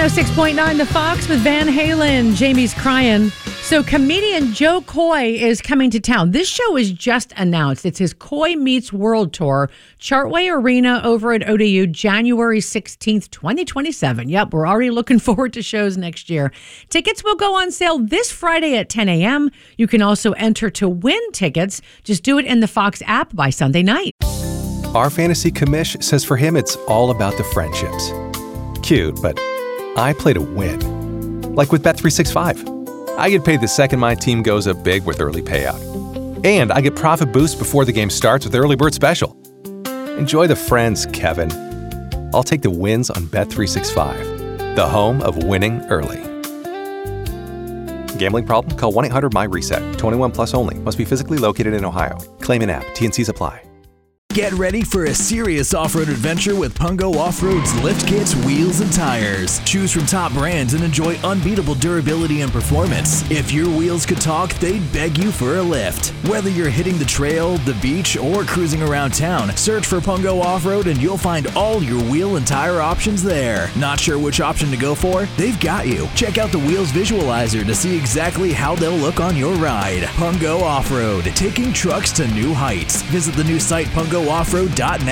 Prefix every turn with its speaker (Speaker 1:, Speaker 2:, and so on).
Speaker 1: 106.9 The Fox with Van Halen. Jamie's crying. So comedian Joe Coy is coming to town. This show is just announced. It's his Coy Meets World Tour, Chartway Arena over at ODU, January 16th, 2027. Yep, we're already looking forward to shows next year. Tickets will go on sale this Friday at 10 a.m. You can also enter to win tickets. Just do it in the Fox app by Sunday night.
Speaker 2: Our fantasy commish says for him it's all about the friendships. Cute, but I play to win. Like with Bet365. I get paid the second my team goes up big with early payout. And I get profit boost before the game starts with Early Bird Special. Enjoy the friends, Kevin. I'll take the wins on Bet365, the home of winning early. Gambling problem? Call 1-800-MY-RESET. 21 plus only. Must be physically located in Ohio. Claim in app. T&Cs apply.
Speaker 3: Get ready for a serious off-road adventure with Pungo Off-Road's lift kits, wheels, and tires. Choose from top brands and enjoy unbeatable durability and performance. If your wheels could talk, they'd beg you for a lift. Whether you're hitting the trail, the beach, or cruising around town, search for Pungo Off-Road and you'll find all your wheel and tire options there. Not sure which option to go for? They've got you. Check out the Wheels Visualizer to see exactly how they'll look on your ride. Pungo Off-Road, taking trucks to new heights. Visit the new site pungo.offroad.net.